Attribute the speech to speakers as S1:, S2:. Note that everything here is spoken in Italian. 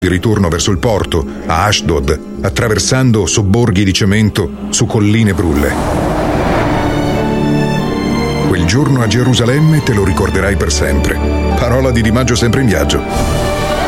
S1: di ritorno verso il porto, a Ashdod, attraversando sobborghi di cemento su colline brulle. Quel giorno a Gerusalemme te lo ricorderai per sempre. Parola di Di Maggio sempre in viaggio.